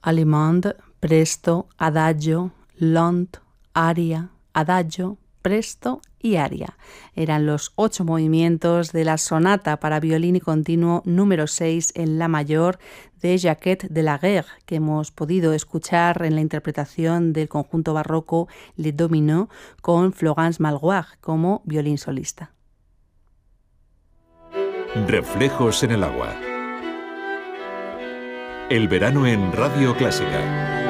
Allemande, presto, adagio, lent, aria, adagio, presto y aria. Eran los 8 movimientos de la sonata para violín y continuo número 6 en la mayor de Jacquet de la Guerre, que hemos podido escuchar en la interpretación del conjunto barroco Les Dominos con Florence Malroy como violín solista. Reflejos en el agua. El verano en Radio Clásica.